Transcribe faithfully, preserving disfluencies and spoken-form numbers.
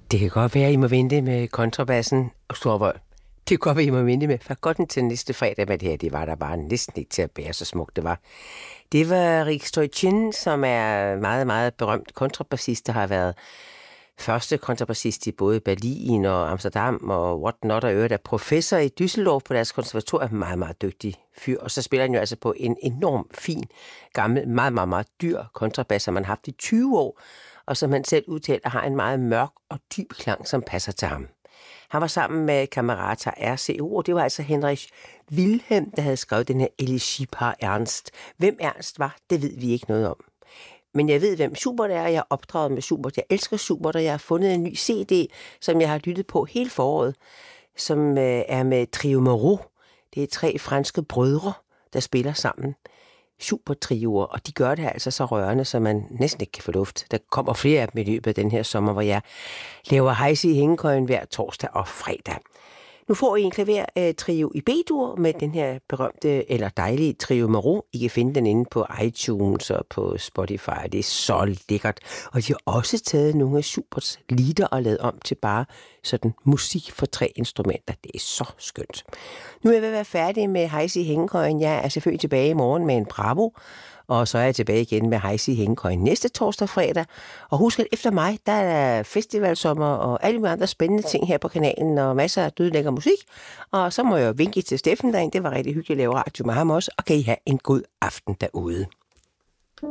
Det kan godt være, at I må vente med kontrabassen og Storvold. Det kan godt være, at I må vente med fagotten til næste fredag, hvad det her det var der bare næsten ikke til at bære, så smukt det var. Det var Rik Stoichin, som er meget, meget berømt kontrabassist, der har været første kontrabassist i både Berlin og Amsterdam og what not, og øvrigt er professor i Düsseldorf på deres konservatorium. Meget, meget dygtig fyr. Og så spiller han jo altså på en enorm fin, gammel, meget, meget, meget dyr kontrabas, som man har haft i tyve år, og som han selv udtaler har en meget mørk og dyb klang, som passer til ham. Han var sammen med Camerata R C O, og det var altså Heinrich Wilhelm, der havde skrevet den her Elegie par Ernst. Hvem Ernst var, det ved vi ikke noget om. Men jeg ved, hvem Schubert er, og jeg er opdraget med Schubert. Jeg elsker Schubert, og jeg har fundet en ny C D, som jeg har lyttet på hele foråret, som øh, er med Trio Moreau. Det er tre franske brødre, der spiller sammen. Schubert-trioer, og de gør det altså så rørende, så man næsten ikke kan få luft. Der kommer flere af dem i løbet af den her sommer, hvor jeg laver hejse i hængekøjen hver torsdag og fredag. Nu får I en klaver-trio i B-dur med den her berømte eller dejlige Trio Moreau. I kan finde den inde på iTunes og på Spotify. Det er så lækkert. Og de har også taget nogle af Schuberts lieder og lavet om til bare sådan musik for tre instrumenter. Det er så skønt. Nu er jeg ved at være færdig med hejse i hængekøjen. Jeg er selvfølgelig tilbage i morgen med en Bravo. Og så er jeg tilbage igen med hejse i hængekøjen næste torsdag og fredag. Og husk, at efter mig, der er festivalsommer og alle mulige andre spændende ting her på kanalen, og masser af dødlækker musik. Og så må jeg jo vinke til Steffen derinde. Det var rigtig hyggeligt at lave radio med ham også. Og kan I have en god aften derude.